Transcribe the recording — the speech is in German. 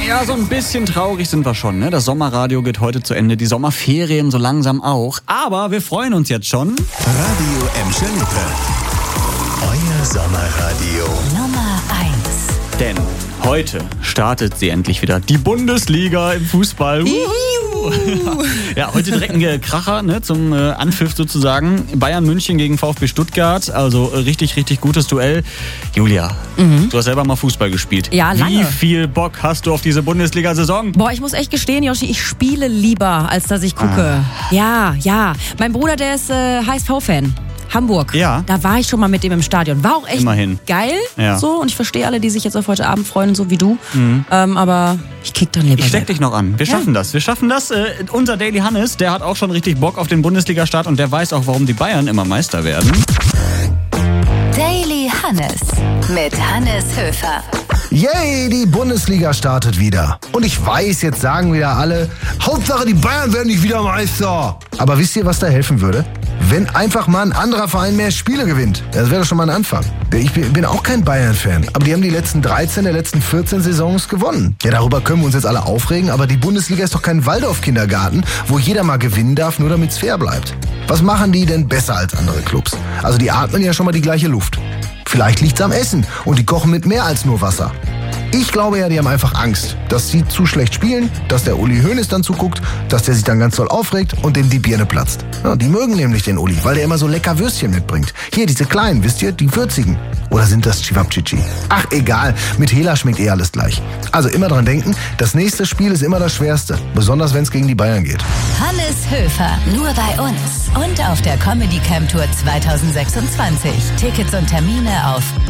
Ja, so ein bisschen traurig sind wir schon, ne? Das Sommerradio geht heute zu Ende, die Sommerferien so langsam auch. Aber wir freuen uns jetzt schon. Radio Emscher Lippe. Euer Sommerradio. Nummer 1. Denn heute startet sie endlich wieder. Die Bundesliga im Fußball. Ja, heute direkt ein Kracher, ne, zum Anpfiff sozusagen. Bayern München gegen VfB Stuttgart. Also richtig, richtig gutes Duell. Julia, du hast selber mal Fußball gespielt. Ja, lange. Wie viel Bock hast du auf diese Bundesliga-Saison? Boah, ich muss echt gestehen, Joshi, ich spiele lieber, als dass ich gucke. Ja. Mein Bruder, der ist HSV-Fan. Hamburg. Ja. Da war ich schon mal mit dem im Stadion. War auch echt Immerhin. geil. Ja. So, und ich verstehe alle, die sich jetzt auf heute Abend freuen, so wie du. Aber ich kick dann lieber. Ich steck dich noch an. Wir schaffen das. Unser Daily Hannes, der hat auch schon richtig Bock auf den Bundesliga-Start und der weiß auch, warum die Bayern immer Meister werden. Daily Hannes mit Hannes Höfer. Yay, die Bundesliga startet wieder. Und ich weiß, jetzt sagen wieder alle, Hauptsache die Bayern werden nicht wieder Meister. Aber wisst ihr, was da helfen würde? Wenn einfach mal ein anderer Verein mehr Spiele gewinnt. Das wäre doch schon mal ein Anfang. Ich bin auch kein Bayern-Fan, aber die haben die letzten 13 der letzten 14 Saisons gewonnen. Ja, darüber können wir uns jetzt alle aufregen, aber die Bundesliga ist doch kein Waldorf-Kindergarten, wo jeder mal gewinnen darf, nur damit es fair bleibt. Was machen die denn besser als andere Clubs? Also die atmen ja schon mal die gleiche Luft. Vielleicht liegt's am Essen und die kochen mit mehr als nur Wasser. Ich glaube ja, die haben einfach Angst, dass sie zu schlecht spielen, dass der Uli Hoeneß dann zuguckt, dass der sich dann ganz doll aufregt und dem die Birne platzt. Ja, die mögen nämlich den Uli, weil der immer so lecker Würstchen mitbringt. Hier, diese kleinen, wisst ihr, die würzigen. Oder sind das Chivapchichi? Ach, egal, mit Hela schmeckt eh alles gleich. Also immer dran denken, das nächste Spiel ist immer das schwerste, besonders wenn es gegen die Bayern geht. Hannes Höfer, nur bei uns und auf der Comedy Camp Tour 2026. Tickets und Termine auf